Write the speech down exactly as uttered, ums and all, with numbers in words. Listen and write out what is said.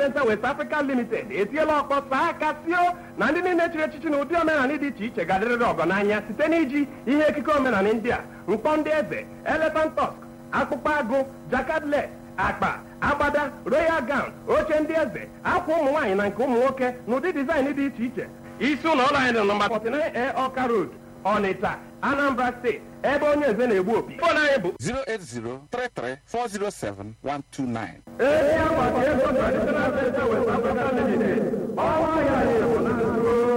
Center West Africa Limited etiela ọkpọ saa aka sio na ndị niile chịrị echichi na ụdị omenala dị iche iche ga-adịrịrị ọgọ n'anya site n'iji ihe ekike omenala ndị a mkpọ ndị eze elephant tusk akpụkpọ agụ jakadlet akpa agbada royal gown oche ndị eze akwa ụmụ nwaanyị na nke ụmụ nwoke na ụdị dizaịn dị iche iche isi ụlọ ọrụ anyị dị nọmba forty-nine A Ọka Road Ọnịcha Anambra State ebe onye eze na-egbu opi fon anyị bụ zero eight zero three three four zero seven one two nine. Ezi akwa ka ego traditional center West Africa Limited ọnwa ya na-egbu na